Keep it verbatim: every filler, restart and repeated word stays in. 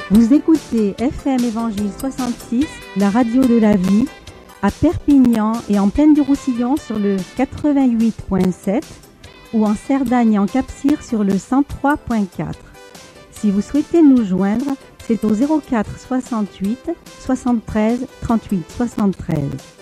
Vous écoutez F M Évangile soixante-six, la radio de la vie, à Perpignan et en Plaine du Roussillon sur le quatre-vingt-huit virgule sept ou en Cerdagne et en Cap-Cyr sur le cent trois virgule quatre. Si vous souhaitez nous joindre, c'est au zéro quatre soixante-huit soixante-treize trente-huit soixante-treize.